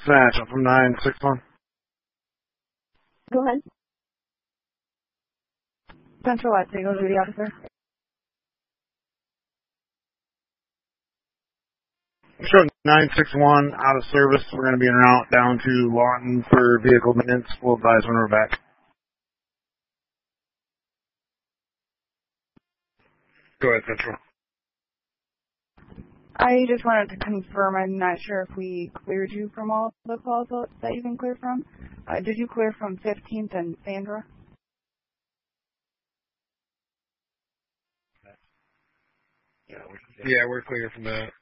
Satchel from 961. Go ahead. Central at Signal Duty Officer. Sure, 961 out of service. We're going to be en route down to Lawton for vehicle maintenance. We'll advise when we're back. Go ahead, Central. I just wanted to confirm, I'm not sure if we cleared you from all the calls that you can clear from. Did you clear from 15th and Sandra? Yeah, we're clear from that.